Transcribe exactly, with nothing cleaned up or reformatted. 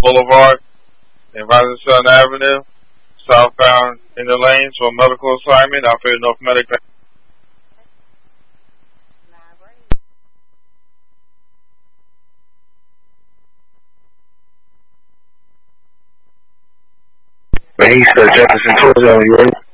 Boulevard and Rising Sun Avenue, southbound in the lanes for medical assignment. Operator North Medic. East uh, Jefferson Tour Zone, you ready?